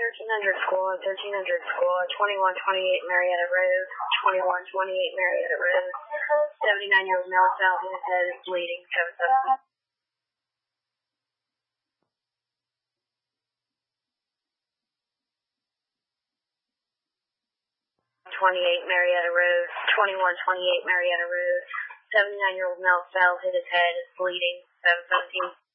1300 squad, 1300 squad, 2128 Marietta Road, 2128 Marietta Road. 79-year-old male fell hit his head, is bleeding, 777. 28 Marietta Road, 2128 Marietta Road. 79-year-old male fell hit his head, is bleeding, 717.